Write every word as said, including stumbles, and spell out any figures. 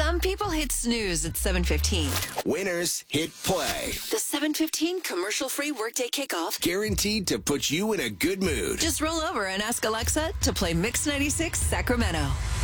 Some people hit snooze at seven fifteen. Winners hit play. The seven fifteen commercial-free workday kickoff. Guaranteed to put you in a good mood. Just roll over and ask Alexa to play Mix ninety-six Sacramento.